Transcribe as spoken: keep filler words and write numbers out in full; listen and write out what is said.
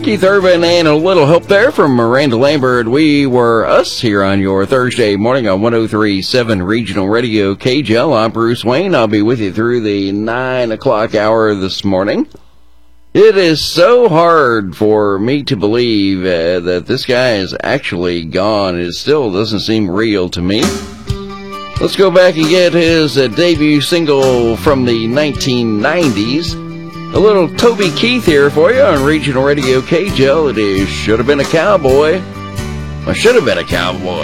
Keith Urban and a little help there from Miranda Lambert. We were us here on your Thursday morning on one oh three point seven Regional Radio K J L. I'm Bruce Wayne. I'll be with you through the nine o'clock hour this morning. It is so hard for me to believe uh, that this guy is actually gone. It still doesn't seem real to me. Let's go back and get his uh, debut single from the nineteen nineties. A little Toby Keith here for you on Regional Radio K J L. It is Should Have Been a Cowboy. I should have been a cowboy.